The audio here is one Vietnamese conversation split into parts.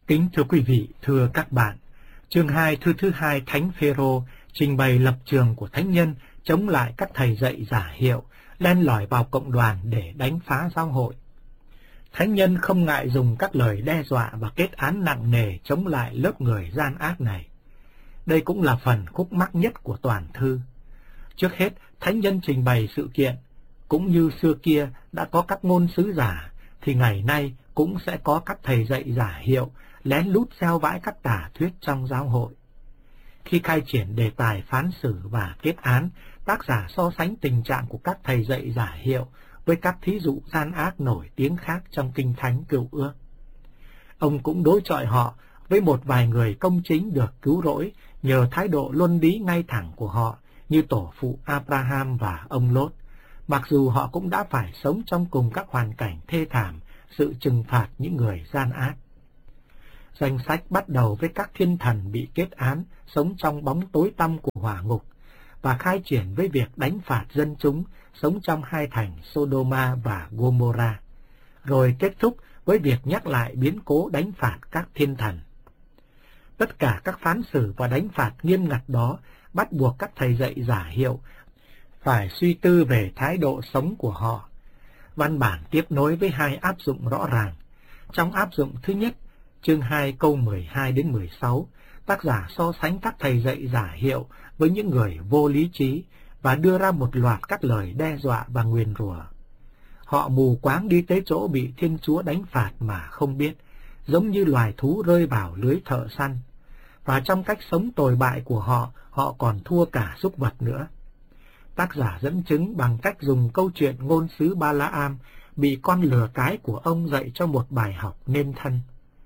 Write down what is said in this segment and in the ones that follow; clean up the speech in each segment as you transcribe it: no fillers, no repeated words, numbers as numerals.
Kính thưa quý vị, thưa các bạn, chương 2 thư thứ 2 Thánh Phêrô trình bày lập trường của thánh nhân chống lại các thầy dạy giả hiệu, len lỏi vào cộng đoàn để đánh phá giáo hội. Thánh nhân không ngại dùng các lời đe dọa và kết án nặng nề chống lại lớp người gian ác này. Đây cũng là phần khúc mắc nhất của toàn thư. Trước hết, thánh nhân trình bày sự kiện, cũng như xưa kia đã có các ngôn sứ giả, thì ngày nay cũng sẽ có các thầy dạy giả hiệu lén lút gieo vãi các tà thuyết trong giáo hội. Khi khai triển đề tài phán xử và kết án, tác giả so sánh tình trạng của các thầy dạy giả hiệu với các thí dụ gian ác nổi tiếng khác trong Kinh Thánh Cựu Ước. Ông cũng đối chọi họ với một vài người công chính được cứu rỗi nhờ thái độ luân lý ngay thẳng của họ, như tổ phụ Abraham và ông Lốt, mặc dù họ cũng đã phải sống trong cùng các hoàn cảnh thê thảm, sự trừng phạt những người gian ác. Danh sách bắt đầu với các thiên thần bị kết án, sống trong bóng tối tăm của hỏa ngục, và khai triển với việc đánh phạt dân chúng sống trong hai thành Sodoma và Gomorrah, rồi kết thúc với việc nhắc lại biến cố đánh phạt các thiên thần. Tất cả các phán xử và đánh phạt nghiêm ngặt đó bắt buộc các thầy dạy giả hiệu phải suy tư về thái độ sống của họ. Văn bản tiếp nối với hai áp dụng rõ ràng. Trong áp dụng thứ nhất, chương 2 câu 12 đến 16, tác giả so sánh các thầy dạy giả hiệu với những người vô lý trí và đưa ra một loạt các lời đe dọa và nguyền rủa. Họ mù quáng đi tới chỗ bị Thiên Chúa đánh phạt mà không biết, giống như loài thú rơi vào lưới thợ săn. Và trong cách sống tồi bại của họ, họ còn thua cả súc vật nữa. Tác giả dẫn chứng bằng cách dùng câu chuyện ngôn sứ Ba-la-am bị con lừa cái của ông dạy cho một bài học nên thân.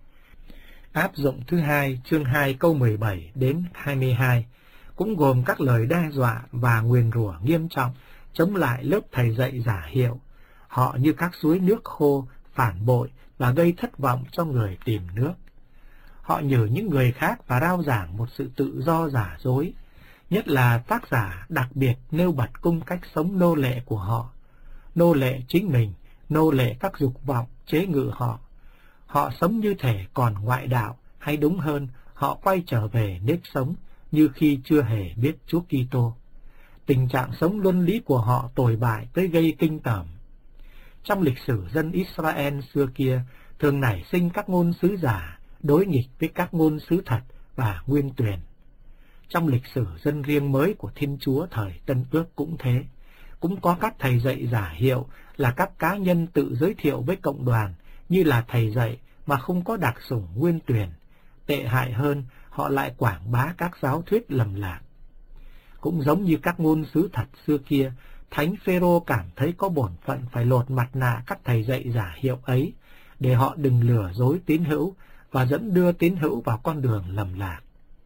Áp dụng thứ hai, chương 2 câu 17 đến 22, cũng gồm các lời đe dọa và nguyền rủa nghiêm trọng chống lại lớp thầy dạy giả hiệu. Họ như các suối nước khô, phản bội và gây thất vọng cho người tìm nước. Họ nhử những người khác và rao giảng một sự tự do giả dối. Nhất là tác giả đặc biệt nêu bật cung cách sống nô lệ của họ. Nô lệ chính mình, nô lệ các dục vọng chế ngự họ. Họ sống như thể còn ngoại đạo, hay đúng hơn, họ quay trở về nếp sống như khi chưa hề biết Chúa Kitô. Tình trạng sống luân lý của họ tồi bại tới gây kinh tởm. Trong lịch sử dân Israel xưa kia, thường nảy sinh các ngôn sứ giả đối nghịch với các ngôn sứ thật và nguyên tuyển. Trong lịch sử dân riêng mới của Thiên Chúa thời Tân Ước cũng thế. Cũng có các thầy dạy giả hiệu là các cá nhân tự giới thiệu với cộng đoàn như là thầy dạy mà không có đặc sủng nguyên tuyển. Tệ hại hơn, họ lại quảng bá các giáo thuyết lầm lạc. Cũng giống như các ngôn sứ thật xưa kia, Thánh Phêrô cảm thấy có bổn phận phải lột mặt nạ các thầy dạy giả hiệu ấy, để họ đừng lừa dối tín hữu và dẫn đưa tín hữu vào con đường lầm lạc.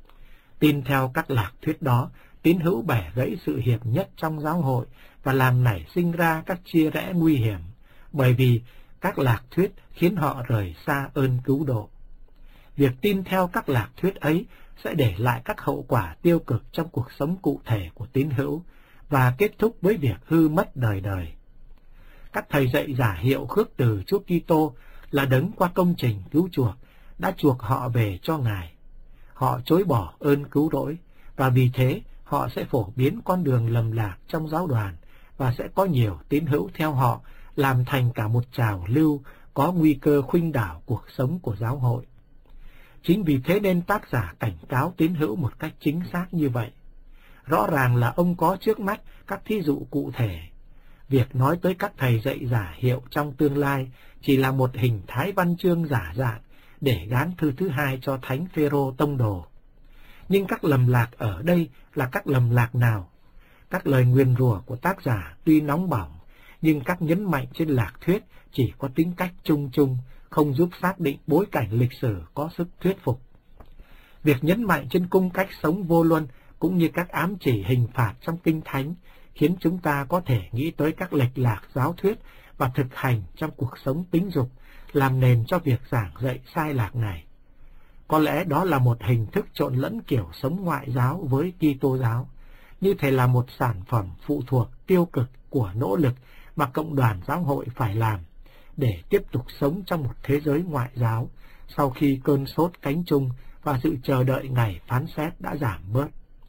Tin theo các lạc thuyết đó, tín hữu bẻ gãy sự hiệp nhất trong giáo hội và làm nảy sinh ra các chia rẽ nguy hiểm, bởi vì các lạc thuyết khiến họ rời xa ơn cứu độ. Việc tin theo các lạc thuyết ấy sẽ để lại các hậu quả tiêu cực trong cuộc sống cụ thể của tín hữu và kết thúc với việc hư mất đời đời. Các thầy dạy giả hiệu khước từ Chúa Kitô là đấng qua công trình cứu chuộc đã chuộc họ về cho Ngài. Họ chối bỏ ơn cứu rỗi và vì thế họ sẽ phổ biến con đường lầm lạc trong giáo đoàn và sẽ có nhiều tín hữu theo họ, làm thành cả một trào lưu có nguy cơ khuynh đảo cuộc sống của giáo hội. Chính vì thế nên tác giả cảnh cáo tín hữu một cách chính xác như vậy. Rõ ràng là ông có trước mắt các thí dụ cụ thể. Việc nói tới các thầy dạy giả hiệu trong tương lai chỉ là một hình thái văn chương giả dạng để gán thư thứ hai cho Thánh Phêrô tông đồ. Nhưng các lầm lạc ở đây là các lầm lạc nào? Các lời nguyền rủa của tác giả tuy nóng bỏng, nhưng các nhấn mạnh trên lạc thuyết chỉ có tính cách chung chung, không giúp xác định bối cảnh lịch sử có sức thuyết phục. Việc nhấn mạnh trên cung cách sống vô luân cũng như các ám chỉ hình phạt trong Kinh Thánh khiến chúng ta có thể nghĩ tới các lệch lạc giáo thuyết và thực hành trong cuộc sống tính dục, làm nền cho việc giảng dạy sai lạc này. Có lẽ đó là một hình thức trộn lẫn kiểu sống ngoại giáo với Kitô giáo, như thể là một sản phẩm phụ thuộc tiêu cực của nỗ lực mà cộng đoàn giáo hội phải làm để tiếp tục sống trong một thế giới ngoại giáo, sau khi cơn sốt cánh chung và sự chờ đợi ngày phán xét đã giảm bớt.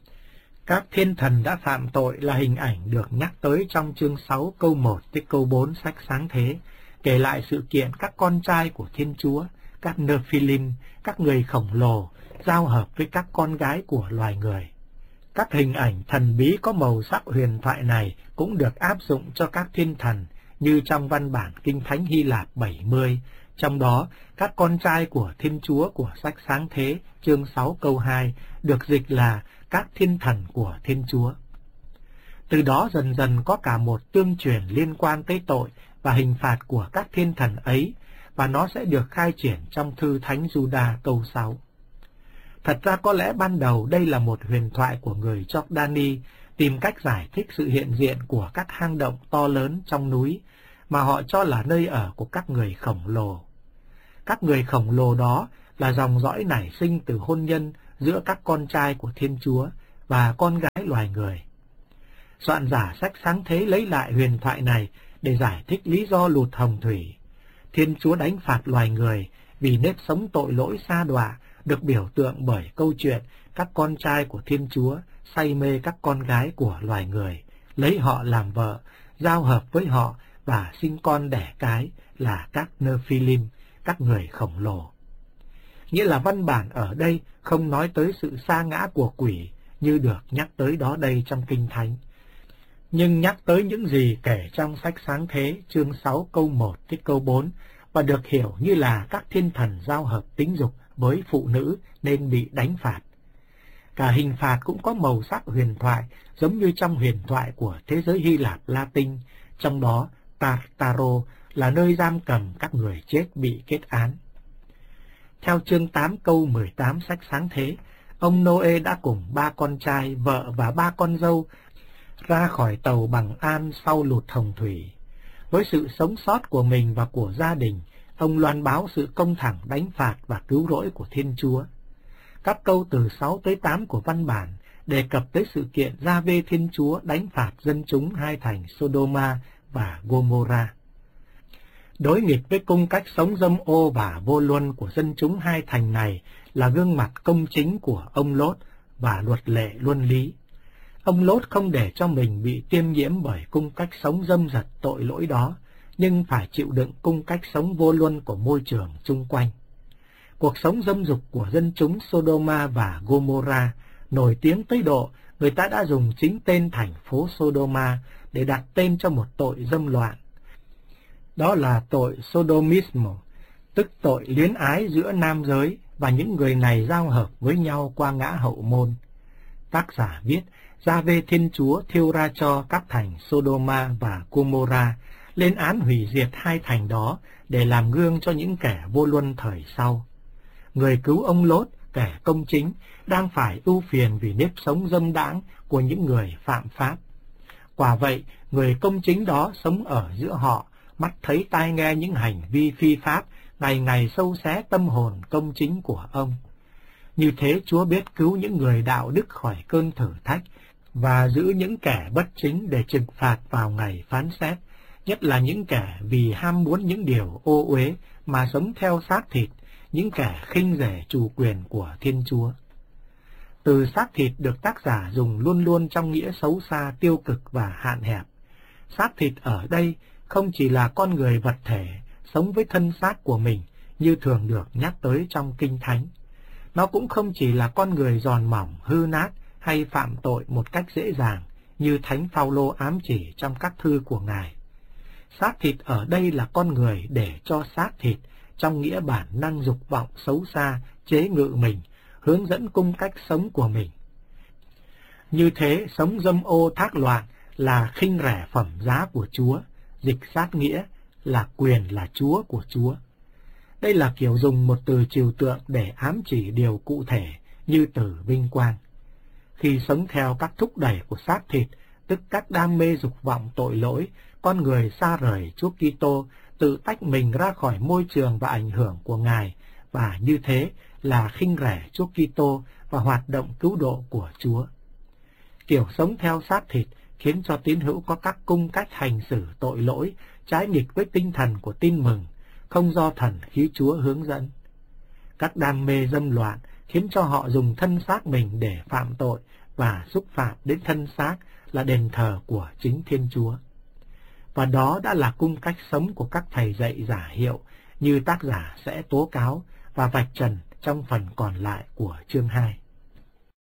Các thiên thần đã phạm tội là hình ảnh được nhắc tới trong chương 6 câu 1 tới câu 4 sách Sáng Thế, kể lại sự kiện các con trai của Thiên Chúa, các Nephilim, các người khổng lồ, giao hợp với các con gái của loài người. Các hình ảnh thần bí có màu sắc huyền thoại này cũng được áp dụng cho các thiên thần như trong văn bản Kinh Thánh Hy Lạp 70, trong đó các con trai của Thiên Chúa của sách Sáng Thế chương 6 câu 2 được dịch là các thiên thần của Thiên Chúa. Từ đó dần dần có cả một tương truyền liên quan tới tội và hình phạt của các thiên thần ấy, và nó sẽ được khai triển trong thư Thánh Giuđa câu 6. Thật ra có lẽ ban đầu đây là một huyền thoại của người Jordani tìm cách giải thích sự hiện diện của các hang động to lớn trong núi mà họ cho là nơi ở của các người khổng lồ. Các người khổng lồ đó là dòng dõi nảy sinh từ hôn nhân giữa các con trai của Thiên Chúa và con gái loài người. Soạn giả sách Sáng Thế lấy lại huyền thoại này để giải thích lý do lụt hồng thủy. Thiên Chúa đánh phạt loài người vì nếp sống tội lỗi sa đọa được biểu tượng bởi câu chuyện các con trai của Thiên Chúa say mê các con gái của loài người, lấy họ làm vợ, giao hợp với họ và sinh con đẻ cái là các Nephilim, các người khổng lồ. Nghĩa là văn bản ở đây không nói tới sự sa ngã của quỷ như được nhắc tới đó đây trong Kinh Thánh, nhưng nhắc tới những gì kể trong sách Sáng Thế chương 6 câu 1 tới câu 4 và được hiểu như là các thiên thần giao hợp tính dục với phụ nữ nên bị đánh phạt. Cả hình phạt cũng có màu sắc huyền thoại giống như trong huyền thoại của thế giới Hy Lạp Latin, trong đó Tartaro là nơi giam cầm các người chết bị kết án. Theo chương 8 câu 18 sách Sáng Thế, ông Noe đã cùng 3 con trai, vợ và 3 con dâu ra khỏi tàu bằng an sau lụt hồng thủy. Với sự sống sót của mình và của gia đình, ông loan báo sự công thẳng đánh phạt và cứu rỗi của Thiên Chúa. Các câu từ 6 tới 8 của văn bản đề cập tới sự kiện Gia-vê Thiên Chúa đánh phạt dân chúng hai thành Sodoma và Gomorrah. Đối nghịch với cung cách sống dâm ô và vô luân của dân chúng hai thành này là gương mặt công chính của ông Lốt và luật lệ luân lý. Ông Lốt không để cho mình bị tiêm nhiễm bởi cung cách sống dâm dật tội lỗi đó, nhưng phải chịu đựng cung cách sống vô luân của môi trường chung quanh. Cuộc sống dâm dục của dân chúng Sodoma và Gomorrah nổi tiếng tới độ người ta đã dùng chính tên thành phố Sodoma để đặt tên cho một tội dâm loạn. Đó là tội Sodomismo, tức tội luyến ái giữa nam giới, và những người này giao hợp với nhau qua ngã hậu môn. Tác giả viết, Gia-vê Thiên Chúa thiêu ra cho các thành Sodoma và Gomorrah, lên án hủy diệt hai thành đó để làm gương cho những kẻ vô luân thời sau. Người cứu ông Lốt, kẻ công chính, đang phải ưu phiền vì nếp sống dâm đãng của những người phạm pháp. Quả vậy, người công chính đó sống ở giữa họ, mắt thấy tai nghe những hành vi phi pháp, ngày ngày sâu xé tâm hồn công chính của ông. Như thế Chúa biết cứu những người đạo đức khỏi cơn thử thách và giữ những kẻ bất chính để trừng phạt vào ngày phán xét, nhất là những kẻ vì ham muốn những điều ô uế mà sống theo xác thịt, những kẻ khinh rẻ chủ quyền của Thiên Chúa. Từ xác thịt được tác giả dùng luôn luôn trong nghĩa xấu xa, tiêu cực và hạn hẹp. Xác thịt ở đây không chỉ là con người vật thể sống với thân xác của mình như thường được nhắc tới trong Kinh Thánh. Nó cũng không chỉ là con người giòn mỏng, hư nát hay phạm tội một cách dễ dàng như Thánh Phaolô ám chỉ trong các thư của Ngài. Xác thịt ở đây là con người để cho xác thịt trong nghĩa bản năng dục vọng xấu xa chế ngự mình, hướng dẫn cung cách sống của mình. Như thế, sống dâm ô thác loạn là khinh rẻ phẩm giá của Chúa, dịch sát nghĩa là quyền là Chúa của Chúa. Đây là kiểu dùng một từ trừu tượng để ám chỉ điều cụ thể như từ vinh quang. Khi sống theo các thúc đẩy của xác thịt, tức các đam mê dục vọng tội lỗi, con người xa rời Chúa Kitô, tự tách mình ra khỏi môi trường và ảnh hưởng của Ngài, và như thế là khinh rẻ Chúa Kitô và hoạt động cứu độ của Chúa. Kiểu sống theo xác thịt khiến cho tín hữu có các cung cách hành xử tội lỗi, trái nghịch với tinh thần của tin mừng, không do thần khí Chúa hướng dẫn. Các đam mê dâm loạn khiến cho họ dùng thân xác mình để phạm tội và xúc phạm đến thân xác là đền thờ của chính Thiên Chúa. Và đó đã là cung cách sống của các thầy dạy giả hiệu như tác giả sẽ tố cáo và vạch trần trong phần còn lại của chương 2.